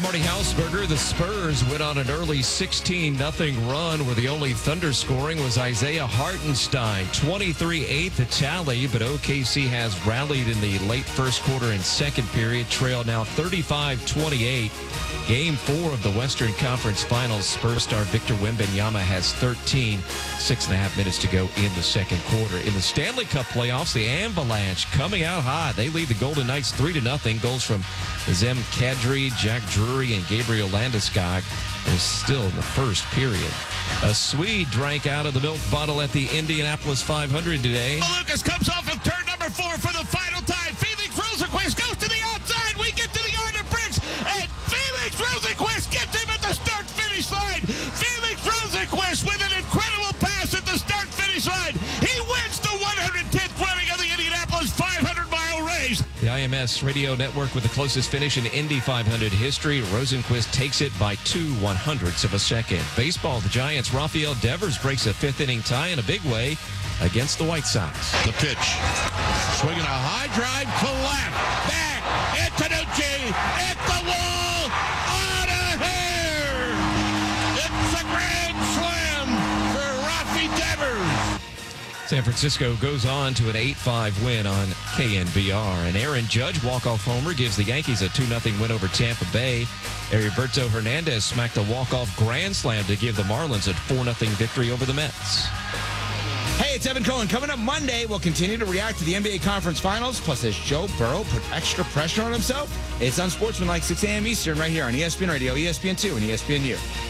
I'm Marty Hausberger. The Spurs went on an early 16-0 run where the only Thunder scoring was Isaiah Hartenstein. 23-8 the tally, but OKC has rallied in the late first quarter and second period. Trail now 35-28. Game 4 of the Western Conference Finals. Spurs star Victor Wembanyama has 13. 6.5 minutes to go in the second quarter. In the Stanley Cup playoffs, the Avalanche coming out hot. They lead the Golden Knights 3-0. Goals from Zem Kadri, Jack Drury, and Gabriel Landeskog. They're still in the first period. A Swede drank out of the milk bottle at the Indianapolis 500 today. Lucas comes off of turn number 4 for the final time. Felix Rosenquist goes to the outside. We get to the yard of bricks, and Felix Rosenquist gets him at the start-finish line. Felix Rosenquist with an incredible pass at the start-finish line. He wins the 110th running of the Indianapolis 500-mile race. The IMS radio network with the closest finish in Indy 500 history. Rosenquist takes it by 2/100ths of a second. Baseball, the Giants' Rafael Devers breaks a fifth-inning tie in a big way against the White Sox. The pitch. Swinging a high drive to left. Back. Antonucci at the wall. Out of here. It's a grand slam for Rafi Devers. San Francisco goes on to an 8-5 win on KNBR. And Aaron Judge walk-off homer gives the Yankees a 2-0 win over Tampa Bay. Heriberto Hernandez smacked a walk-off grand slam to give the Marlins a 4-0 victory over the Mets. Hey, it's Evan Cohen. Coming up Monday, we'll continue to react to the NBA Conference Finals. Plus, as Joe Burrow put extra pressure on himself, it's Unsportsmanlike 6 a.m. Eastern right here on ESPN Radio, ESPN2, and ESPNU.